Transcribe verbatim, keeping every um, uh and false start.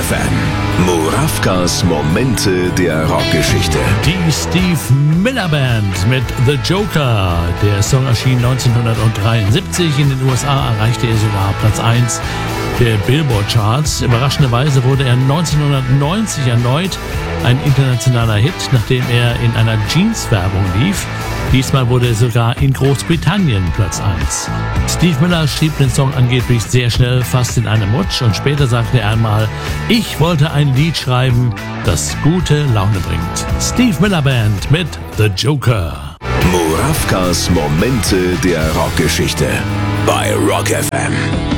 F M. Murawkas Momente der Rockgeschichte. Die Steve Miller Band mit The Joker. Der Song erschien neunzehnhundertdreiundsiebzig. In den U S A erreichte er sogar Platz eins der Billboard-Charts. Überraschenderweise wurde er neunzehnhundertneunzig erneut ein internationaler Hit, nachdem er in einer Jeans-Werbung lief. Diesmal wurde er sogar in Großbritannien Platz eins. Steve Miller schrieb den Song angeblich sehr schnell, fast in einem Rutsch, und später sagte er einmal: Ich wollte ein Lied schreiben, das gute Laune bringt. Steve Miller Band mit The Joker. Murawkas Momente der Rockgeschichte bei Rock F M.